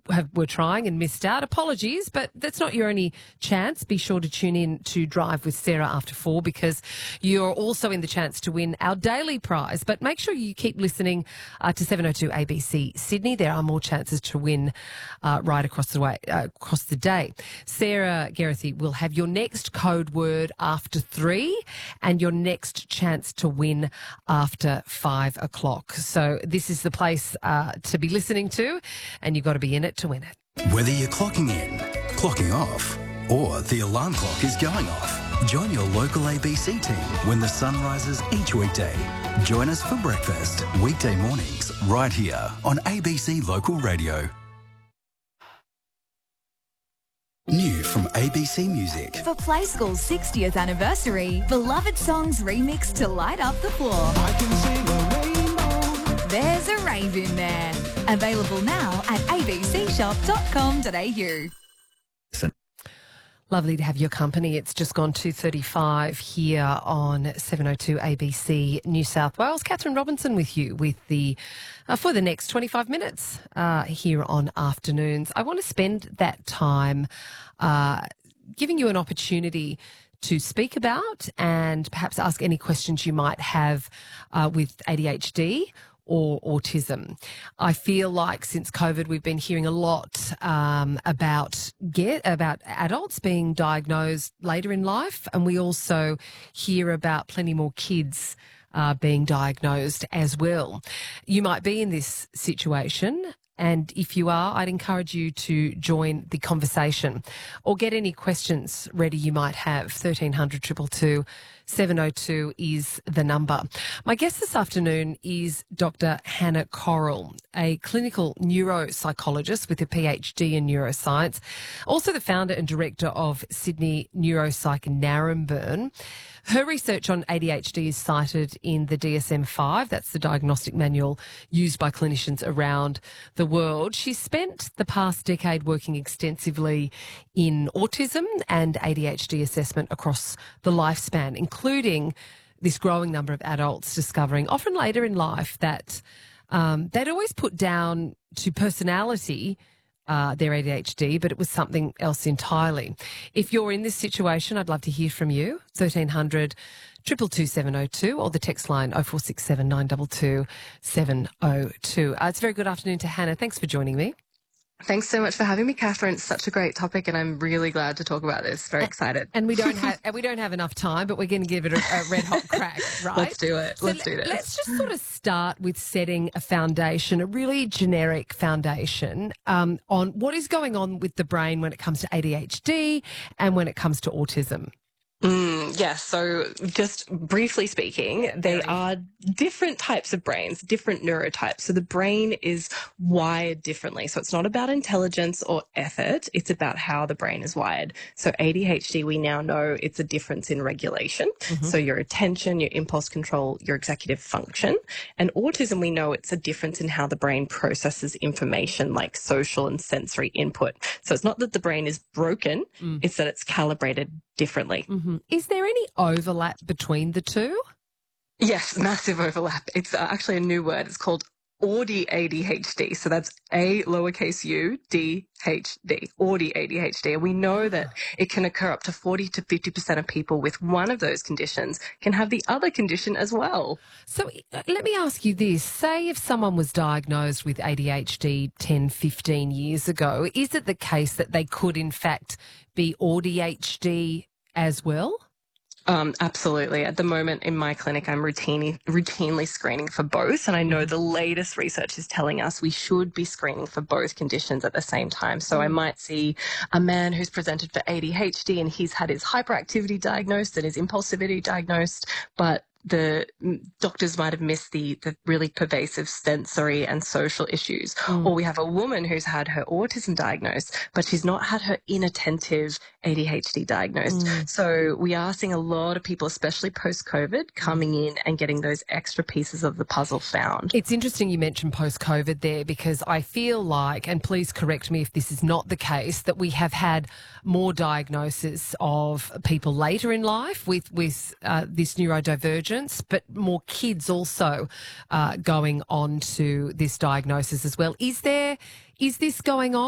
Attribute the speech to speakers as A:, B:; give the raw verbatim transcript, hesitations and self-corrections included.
A: have, were trying and missed out, apologies, but that's not your only chance. Be sure to tune in to Drive with Sarah after four, because you're also in the chance to win our daily prize. But make sure you keep listening uh, to seven oh two A B C Sydney. There are more chances to win uh, right across the way, uh, across the day. Sarah Geraghty will have your next code word after three and your next chance to win after five o'clock. So this is the place uh, to be listening to, and you've got to be in it to win it.
B: Whether you're clocking in, clocking off, or the alarm clock is going off, join your local A B C team when the sun rises each weekday. Join us for breakfast, weekday mornings, right here on A B C Local Radio. New from A B C Music.
C: For Play School's sixtieth anniversary, beloved songs remixed to light up the floor.
D: I can sing a rainbow.
C: There's a rave in there. Available now at a b c shop dot com dot a u.
A: Lovely to have your company. It's just gone two thirty-five here on seven oh two A B C New South Wales. Catherine Robinson with you with the uh, for the next twenty-five minutes uh, here on Afternoons. I want to spend that time uh, giving you an opportunity to speak about and perhaps ask any questions you might have uh, with A D H D or autism. I feel like since COVID, we've been hearing a lot um, about get about adults being diagnosed later in life, and we also hear about plenty more kids uh, being diagnosed as well. You might be in this situation, and if you are, I'd encourage you to join the conversation or get any questions ready you might have. thirteen hundred, two two two, seven oh two is the number. My guest this afternoon is Doctor Hannah Correll, a clinical neuropsychologist with a PhD in neuroscience, also the founder and director of Sydney Neuropsych Naremburn. Her research on A D H D is cited in the D S M five, that's the diagnostic manual used by clinicians around the world. She's spent the past decade working extensively in autism and A D H D assessment across the lifespan, including this growing number of adults discovering, often later in life, that um, they'd always put down to personality Uh, their A D H D, but it was something else entirely. If you're in this situation, I'd love to hear from you. thirteen hundred, two two two, seven oh two or the text line oh four six seven, nine two two, seven oh two. Uh, it's a very good afternoon to Hannah. Thanks for joining me.
E: Thanks so much for having me, Catherine. It's such a great topic, and I'm really glad to talk about this. Very excited.
A: And we don't have and we don't have enough time, but we're going to give it a, a red hot crack, right?
E: Let's do it.
A: So
E: Let's do this.
A: Let's just sort of start with setting a foundation, a really generic foundation um, on what is going on with the brain when it comes to A D H D and when it comes to autism.
E: Mm, yes. So just briefly speaking, they are different types of brains, different neurotypes. So the brain is wired differently. So it's not about intelligence or effort. It's about how the brain is wired. So A D H D, we now know it's a difference in regulation. Mm-hmm. So your attention, your impulse control, your executive function. And autism, we know it's a difference in how the brain processes information like social and sensory input. So it's not that the brain is broken, mm. it's that it's calibrated differently.
A: Mm-hmm. Is there any overlap between the two?
E: Yes, massive overlap. It's uh, actually a new word. It's called Audi A D H D. So that's A lowercase u, D, H, D, Audi A D H D. And we know that it can occur up to forty to fifty percent of people with one of those conditions can have the other condition as well.
A: So let me ask you this. Say if someone was diagnosed with A D H D ten, fifteen years ago, is it the case that they could in fact be A D H D as well?
E: Um, absolutely. At the moment in my clinic, I'm routinely, routinely screening for both. And I know the latest research is telling us we should be screening for both conditions at the same time. So I might see a man who's presented for A D H D and he's had his hyperactivity diagnosed and his impulsivity diagnosed, but the doctors might have missed the, the really pervasive sensory and social issues. Mm. Or we have a woman who's had her autism diagnosed, but she's not had her inattentive A D H D diagnosed. Mm. So we are seeing a lot of people, especially post-COVID, coming in and getting those extra pieces of the puzzle found.
A: It's interesting you mentioned post-COVID there, because I feel like, and please correct me if this is not the case, that we have had more diagnosis of people later in life with, with uh, this neurodivergence, but more kids also uh, going on to this diagnosis as well. Is there, is this going on?